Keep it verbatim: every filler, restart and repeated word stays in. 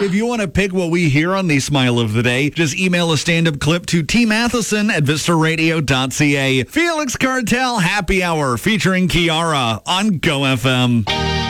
If you want to pick what we hear on the Smile of the Day, just email a stand-up clip to T Matheson at vista radio dot c a. Felix Cartel Happy Hour featuring Kiara on Go F M.